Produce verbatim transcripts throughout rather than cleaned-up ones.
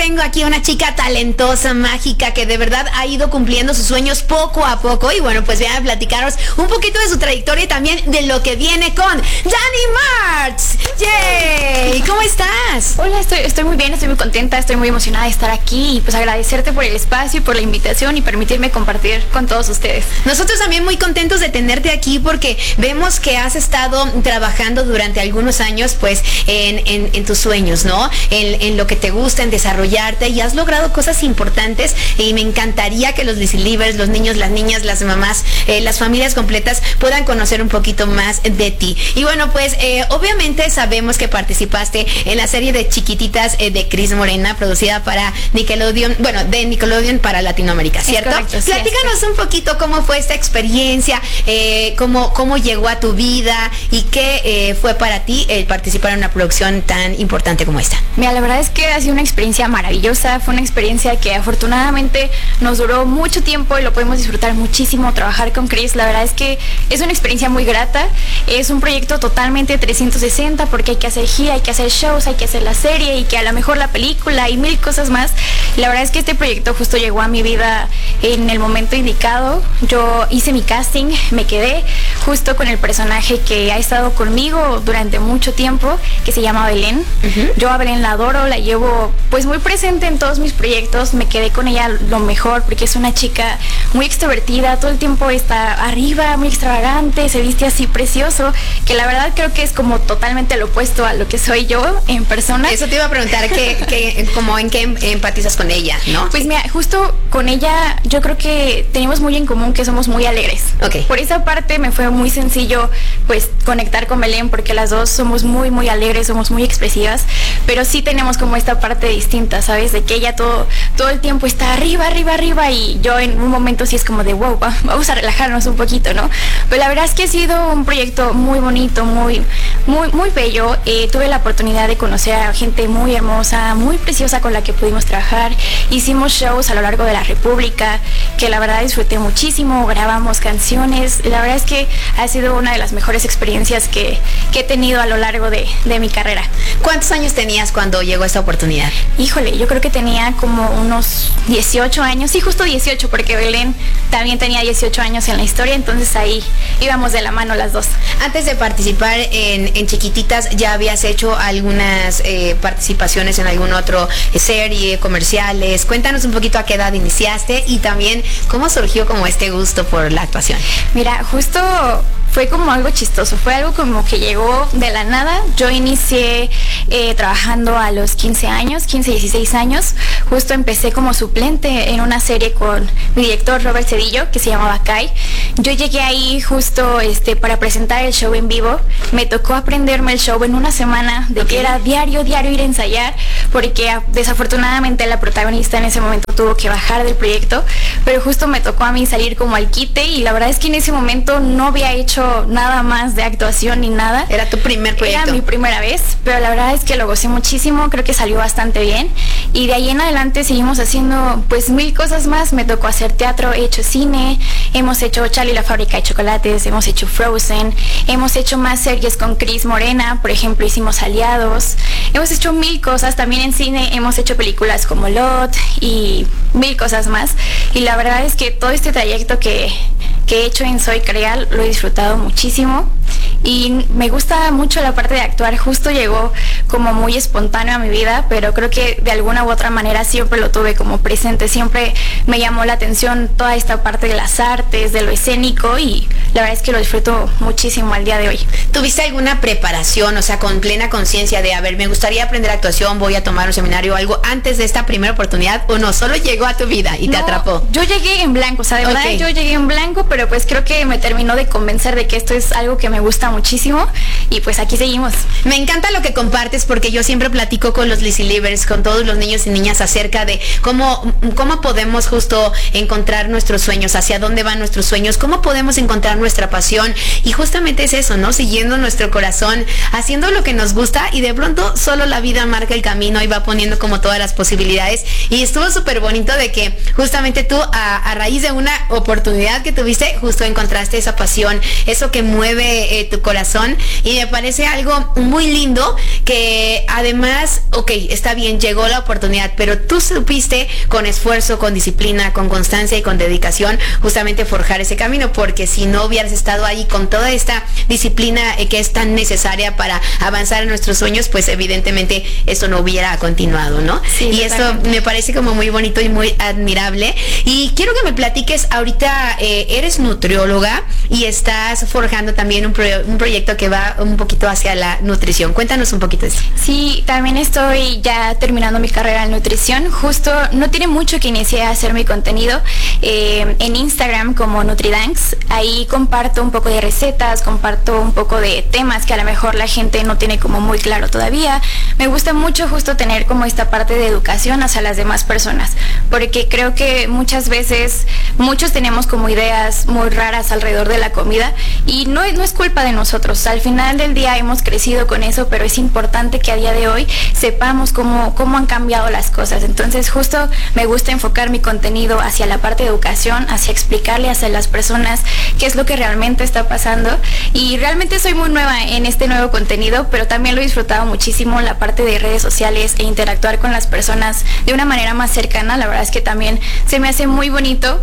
tengo aquí una chica talentosa, mágica, que de verdad ha ido cumpliendo sus sueños poco a poco. Y bueno, pues voy a platicaros un poquito de su trayectoria y también de lo que viene con Dani Martz. ¡Yay! ¿Cómo estás? Hola, estoy, estoy muy bien, estoy muy contenta, estoy muy emocionada de estar aquí y pues agradecerte por el espacio y por la invitación y permitirme compartir con todos ustedes. Nosotros también muy contentos de tenerte aquí porque vemos que has estado trabajando durante algunos años pues en, en, en tus sueños, ¿no? En, en lo que te gusta, en desarrollarte, y has logrado cosas importantes, y me encantaría que los Lisilivers, los niños, las niñas, las mamás, eh, las familias completas puedan conocer un poquito más de ti. Y bueno, pues eh, obviamente sabemos que participaste en la serie de Chiquititas eh, de Cris Morena, producida para Nickelodeon, bueno, de Nickelodeon para Latinoamérica, ¿cierto? Es correcto, sí, Platícanos es un poquito cómo fue esta experiencia, eh, cómo, cómo llegó a tu vida y qué eh, fue para ti el participar en una producción tan importante como esta. Mira, la verdad es que ha sido una experiencia maravillosa, fue una experiencia que afortunadamente nos duró mucho tiempo y lo podemos disfrutar muchísimo, trabajar con Cris. La verdad es que es una experiencia muy grata, es un proyecto totalmente trescientos sesenta porque hay que hacer gira, hay que hacer shows, hay que hacer la serie y que a lo mejor la película y mil cosas más. La verdad es que este proyecto justo llegó a mi vida en el momento indicado. Yo hice mi casting, me quedé justo con el personaje que ha estado conmigo durante mucho tiempo, que se llama Belén. Uh-huh. Yo a Belén la adoro, la llevo pues muy presente en todos mis proyectos, me quedé con ella lo mejor porque es una chica muy extrovertida, todo el tiempo está arriba, muy extravagante, se viste así precioso, que la verdad creo que es como totalmente lo opuesto a lo que soy yo en persona. Eso te iba a preguntar, que, que, como en qué empatizas con ella, ¿no? Pues mira, justo con ella yo creo que tenemos muy en común que somos muy alegres. Okay. Por esa parte me fue muy sencillo pues conectar con Belén porque las dos somos muy muy alegres, somos muy expresivas, pero sí tenemos como esta parte distinta, ¿sabes? De que ella todo, todo el tiempo está arriba, arriba, arriba y yo en un momento sí es como de wow, vamos a relajarnos un poquito, ¿no? Pero la verdad es que ha sido un proyecto muy bonito, muy, muy, muy bello. Eh, tuve la oportunidad de conocer a gente muy hermosa, muy preciosa con la que pudimos trabajar. Hicimos shows a lo largo de la República, que la verdad disfruté muchísimo, grabamos canciones. La verdad es que ha sido una de las mejores experiencias que, que he tenido a lo largo de, de mi carrera. ¿Cuántos años tenías cuando llegó esta oportunidad? Híjole, yo creo que tenía como unos dieciocho años, sí, justo dieciocho, porque Belén también tenía dieciocho años en la historia, entonces ahí íbamos de la mano las dos. Antes de participar en, en Chiquititas, ¿ya habías hecho algunas eh, participaciones en algún otro eh, serie, comerciales? Cuéntanos un poquito a qué edad iniciaste y también cómo surgió como este gusto por la actuación. Mira, justo fue como algo chistoso, fue algo como que llegó de la nada. Yo inicié eh, trabajando a los quince años, quince, dieciséis años. Justo empecé como suplente en una serie con mi director Robert Cedillo, que se llamaba Kai. Yo llegué ahí justo este, para presentar el show en vivo. Me tocó aprenderme el show en una semana, de okay. que era diario, diario ir a ensayar, porque desafortunadamente la protagonista en ese momento tuvo que bajar del proyecto, pero justo me tocó a mí salir como al quite y la verdad es que en ese momento no había hecho nada más de actuación ni nada. Era tu primer proyecto. Era mi primera vez, pero la verdad es que lo gocé muchísimo, creo que salió bastante bien y de ahí en adelante seguimos haciendo pues mil cosas más. Me tocó hacer teatro, he hecho cine, hemos hecho Charlie y la fábrica de chocolates, hemos hecho Frozen, hemos hecho más series con Cris Morena, por ejemplo hicimos Aliados, hemos hecho mil cosas, también en cine hemos hecho películas como Lot y mil cosas más y la verdad es que todo este trayecto que que he hecho en Soy Creal lo he disfrutado muchísimo y me gusta mucho la parte de actuar. Justo llegó como muy espontáneo a mi vida, pero creo que de alguna u otra manera siempre lo tuve como presente, siempre me llamó la atención toda esta parte de las artes, de lo escénico y la verdad es que lo disfruto muchísimo al día de hoy. ¿Tuviste alguna preparación, o sea, con plena conciencia de, a ver, me gustaría aprender actuación, voy a tomar un seminario o algo antes de esta primera oportunidad, o no, solo llegó a tu vida y no, te atrapó? Yo llegué en blanco, o sea, de verdad okay. yo llegué en blanco, pero pues creo que me terminó de convencer de que esto es algo que me gusta muchísimo y pues aquí seguimos. Me encanta lo que compartes porque yo siempre platico con los Lisilivers, con todos los niños y niñas acerca de cómo, cómo podemos justo encontrar nuestros sueños, hacia dónde van nuestros sueños, cómo podemos encontrar nuestra pasión, y justamente es eso, ¿no? Siguiendo nuestro corazón, haciendo lo que nos gusta, y de pronto solo la vida marca el camino y va poniendo como todas las posibilidades. Y estuvo súper bonito de que justamente tú a, a raíz de una oportunidad que tuviste, justo encontraste esa pasión, eso que mueve eh, tu corazón, y me parece algo muy lindo que además, ok, está bien, llegó la oportunidad, pero tú supiste con esfuerzo, con disciplina, con constancia y con dedicación justamente forjar ese camino, porque si no hubieras estado ahí con toda esta disciplina eh, que es tan necesaria para avanzar en nuestros sueños, pues evidentemente eso no hubiera continuado, ¿no? Sí, y eso me parece como muy bonito y muy admirable. Y quiero que me platiques, ahorita eh, eres nutrióloga y estás forjando también un, pro un proyecto que va un poquito hacia la nutrición. Cuéntanos un poquito de eso. Sí, también estoy ya terminando mi carrera en nutrición. Justo no tiene mucho que inicié a hacer mi contenido eh, en Instagram como Nutridanks. Ahí comparto un poco de recetas, comparto un poco de temas que a lo mejor la gente no tiene como muy claro todavía. Me gusta mucho justo tener como esta parte de educación hacia las demás personas, porque creo que muchas veces muchos tenemos como ideas muy raras alrededor de la comida, y no, no es culpa de nosotros. Al final del día hemos crecido con eso, pero es importante que a día de hoy sepamos cómo, cómo han cambiado las cosas. Entonces justo me gusta enfocar mi contenido hacia la parte de educación, hacia explicarle hacia las personas qué es lo que realmente está pasando, y realmente soy muy nueva en este nuevo contenido, pero también lo he disfrutado muchísimo la parte de redes sociales e interactuar con las personas de una manera más cercana. La verdad es que también se me hace muy bonito,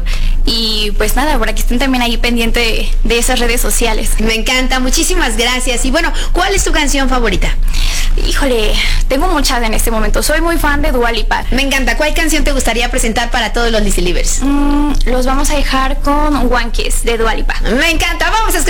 y pues nada, para que estén también ahí pendiente de, de esas redes sociales. Me encanta, muchísimas gracias. Y bueno, ¿cuál es tu canción favorita? Híjole, tengo muchas en este momento. Soy muy fan de Dua Lipa. Me encanta. ¿Cuál canción te gustaría presentar para todos los Lizzy Livers? Mm, los vamos a dejar con One Kiss de Dua Lipa. Me encanta, vamos a escuchar.